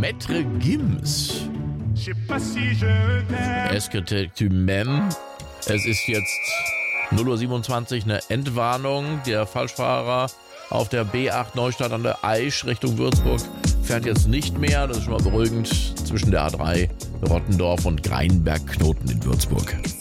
Maître Gims. Est-ce que tu m'aimes? Es ist jetzt 0:27 Uhr, eine Endwarnung. Der Falschfahrer auf der B8 Neustadt an der Aisch Richtung Würzburg fährt jetzt nicht mehr. Das ist schon mal beruhigend zwischen der A3 Rottendorf und Greinberg-Knoten in Würzburg.